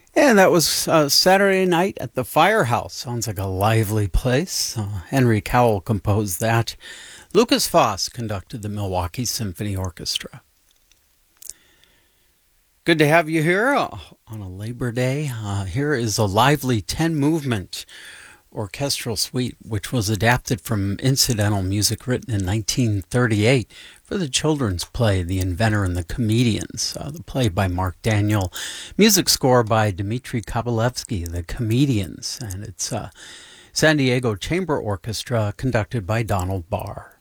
And that was Saturday Night at the Firehouse. Sounds like a lively place. Henry Cowell composed that. Lucas Foss conducted the Milwaukee Symphony Orchestra. Good to have you here on a Labor Day. Here is a lively 10-movement orchestral suite, which was adapted from incidental music written in 1938 for the children's play The Inventor and the Comedians, the play by Mark Daniel, music score by Dmitri Kabalevsky, The Comedians, and it's San Diego Chamber Orchestra conducted by Donald Barr.